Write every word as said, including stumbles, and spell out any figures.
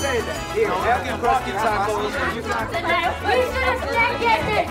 Here, have your crusty tacos. We should have said get this.